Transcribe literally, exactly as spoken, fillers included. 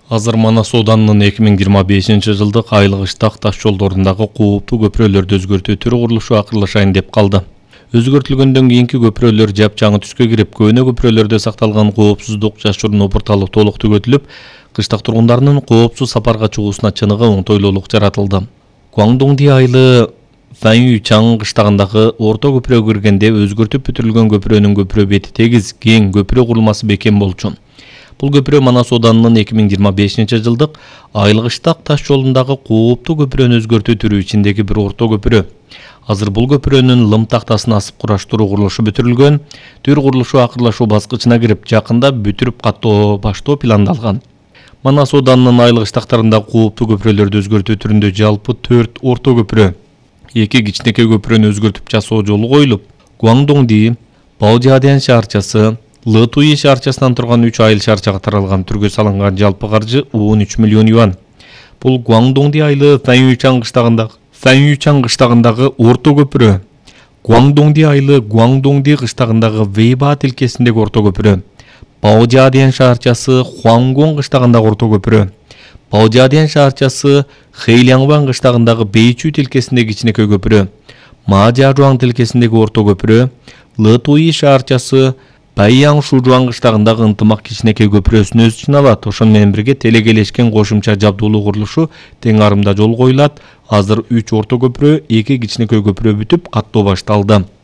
Азыр Манас Оданынын эки миң жыйырма бешинчи жылдык Айлык-Ыштак таш жолдорундагы кооптуу көпүрөлөрдү өзгөртүү курулушу акырлашайын деп калды. Өзгөртүлгөндөн кийинки көпүрөлөр жапжаңы түскө кирип, көөнө көпүрөлөрдө сакталган коопсуздук жашыруун опурталык толук түгөтүлүп, кыштак тургундарынын коопсуз сапарга чыгуусуна чыныгы оңтойлуулук жаратылды. Гуандоңди айылы Фаньючан кыштагындагы орто көпүрөгө киргенде өзгөртүп бүтүрүлгөн көпүрөнүн көпүрө бети тегиз, кең көпүрө курулмасы бекем болчу. Бул көпүрө Манас Оданынын эки миң жыйырма бешинчи жылдык Айлык-Ыштак таш жолундагы кооптуу көпүрөнү өзгөртүү түрү ичиндеги бир орто көпүрө. Азыр бул көпүрөнүн лым тактасын асып кураштыруу курулушу бүтүрүлгөн, түр курулушу акырлашуу баскычына кирип, жакында бүтүрүп каттоо баштоо пландалган. Манас Оданынын Айлык-Ыштактарындагы кооптуу көпүрөлөрдү өзгөртүү түрүндө жалпы төрт орто көпүрө, эки кичинекей көпүрөнү өзгөртүп жасоо жолу коюлуп, Гуандоңди, Баожиадян шаарчасы, Лытуи шаарчасынан турган үч айыл шаарчага таралган түргө салынган жалпы каржы он үч миллион юан. Бул Гуандоңди айылы Фаньючан кыштагындагы Фаньючан кыштагындагы орто көпүрө, Гуандоңди айылы Гуандоңди кыштагындагы Вейба тилкесиндеги орто көпүрө, Баожиадян шаарчасы Хуангон кыштагындагы орто көпүрө, Баожиадян шаарчасы Хэйлянван кыштагындагы Бейчүү тилкесиндеги кичинекей көпүрө, Маажажуан тилкесиндеги орто көпүрө, Лытуи шаарчасы Байяң Шужуан кыштагындагы ынтымак кичинекей көпүрөсүн өз ичине алат. Ошону менен бирге телегелешкен кошумча жабдуулуу курулушу тең арымда жол коюлат. Азыр үч орто көпүрө, эки кичинекей көпүрө бүтүп, каттоо башталды.